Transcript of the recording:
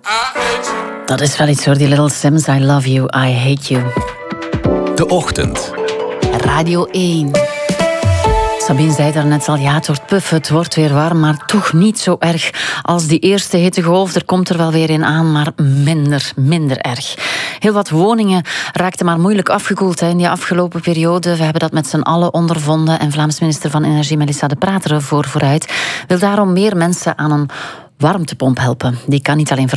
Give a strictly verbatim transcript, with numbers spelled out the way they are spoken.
Dat is wel iets hoor, die Little Sims. I love you, I hate you. De Ochtend. Radio één. Sabine zei daarnet al, ja, het wordt puff, het wordt weer warm, maar toch niet zo erg als die eerste hittegolf. Er komt er wel weer in aan, maar minder, minder erg. Heel wat woningen raakten maar moeilijk afgekoeld hè, in die afgelopen periode. We hebben dat met z'n allen ondervonden. En Vlaams minister van Energie, Melissa De Prater, voor vooruit wil daarom meer mensen aan een warmtepomp helpen. Die kan niet alleen